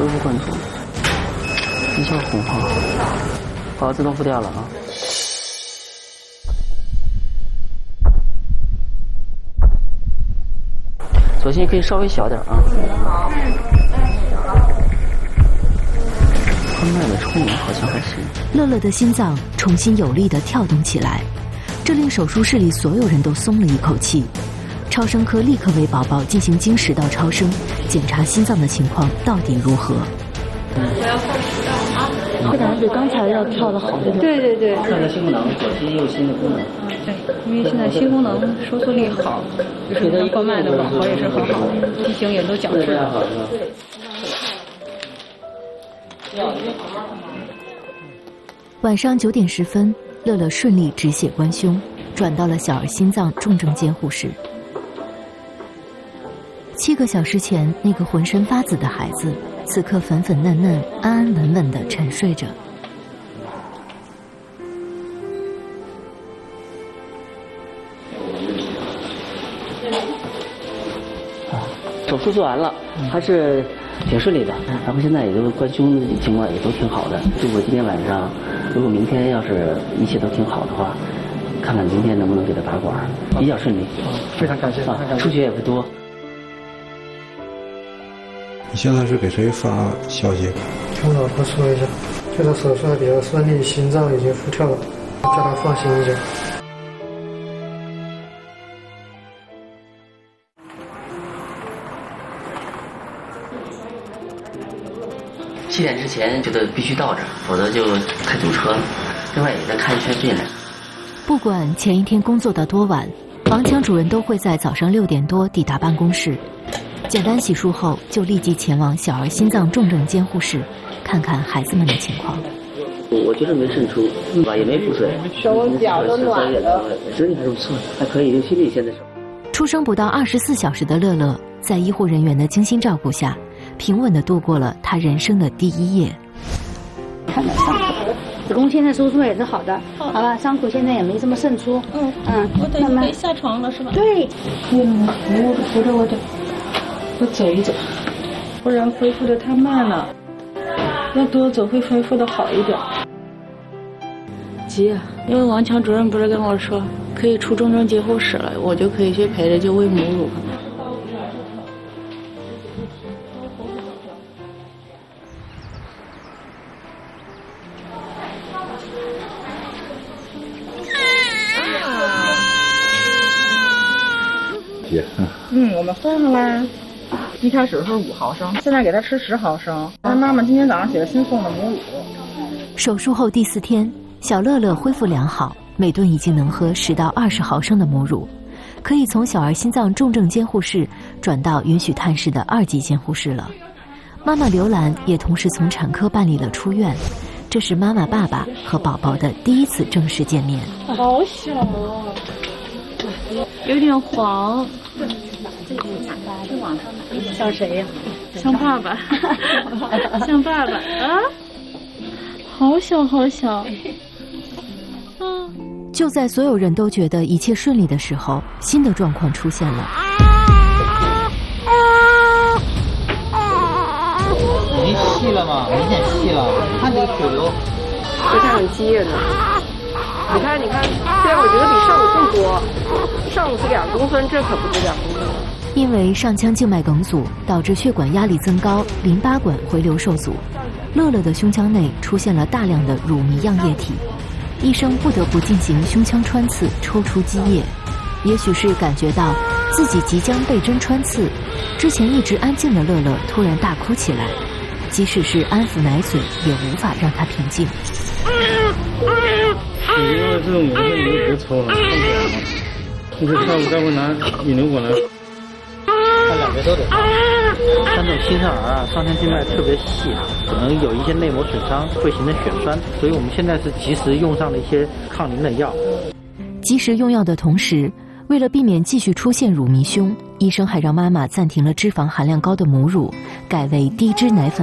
恢复灌注，一效红号，好，自动复调了啊。左心可以稍微小点啊。康脉的冲好像还行。 乐乐的心脏重新有力地跳动起来，这令手术室里所有人都松了一口气。超声科立刻为宝宝进行经食道超声，检查心脏的情况到底如何。 我要放食道啊！ 这感觉比刚才要跳得好一点。 对对对。 看看心功能，左心右心的功能。 对，因为现在心功能收缩力好，就是冠脉的网活也是很好，畸形也都矫治了。 晚上9点10分，乐乐顺利止血关胸，转到了小儿心脏重症监护室。7个小时前，那个浑身发紫的孩子，此刻粉粉嫩嫩、安安稳稳地沉睡着。 手术做完了，还是挺顺利的。然后现在也都关胸的情况也都挺好的。如果今天晚上，如果明天要是一切都挺好的话，看看明天能不能给他拔管，比较顺利。 非常感谢， 出血也不多。 你现在是给谁发消息？ 跟老婆说一下，觉得手术还比较顺利，心脏已经复跳了，叫她放心一点。 7点之前觉得必须到这儿，否则就太堵车了。另外也在看一圈病人。 不管前一天工作到多晚，王强主任都会在早上6点多抵达办公室。简单洗漱后，就立即前往小儿心脏重症监护室，看看孩子们的情况。 我觉得没渗出，吧，也没腹水， 手脚都暖了， 身体还是不错的，还可以。用心率现在是。 出生不到24小时的乐乐，在医护人员的精心照顾下，平稳地度过了他人生的第1夜。 看到伤口，子宫现在收缩也是好的，好吧，伤口现在也没什么渗出。 我等于可以下床了是吧？ 对。 扶着我走一走，不然恢复的太慢了，要多走会恢复的好一点。急啊，因为王强主任不是跟我说可以出重症监护室了，我就可以去陪着就喂母乳。 我们换了啦。一开始是5毫升，现在给他吃10毫升。他妈妈今天早上起来新送的母乳。 手术后第4天，小乐乐恢复良好，每顿已经能喝10到20毫升的母乳，可以从小儿心脏重症监护室转到允许探视的2级监护室了。妈妈刘兰也同时从产科办理了出院，这是妈妈、爸爸和宝宝的第1次正式见面。 好小啊，有点黄。 像谁呀？ 像爸爸，像爸爸啊！好小好小。 就在所有人都觉得一切顺利的时候，新的状况出现了。 已经细了嘛，明显细了，看这个血流， 这它很激烈的。你看，虽然我觉得比上午更多，上午是2公分，这可不是2公分。 因为上腔静脉梗阻导致血管压力增高，淋巴管回流受阻，乐乐的胸腔内出现了大量的乳糜样液体，医生不得不进行胸腔穿刺抽出积液。也许是感觉到自己即将被针穿刺，之前一直安静的乐乐突然大哭起来，即使是安抚奶嘴也无法让他平静。 你因为这种我就没别抽了，你说下午再给我拿引流管来。 他2边都得放。 像这种新生儿啊，上腔静脉特别细啊，可能有一些内膜损伤，会形成血栓，所以我们现在是及时用上了一些抗凝的药。 及时用药的同时，为了避免继续出现乳糜胸，医生还让妈妈暂停了脂肪含量高的母乳，改为低脂奶粉